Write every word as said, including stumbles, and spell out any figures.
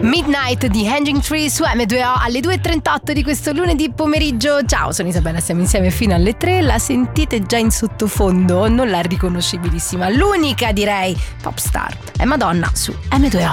Midnight di Hanging Tree su emme due o alle due e trentotto di questo lunedì pomeriggio. Ciao, sono Isabella, siamo insieme fino alle tre. La sentite già in sottofondo, non la riconoscibilissima, l'unica direi pop star è Madonna su emme due o.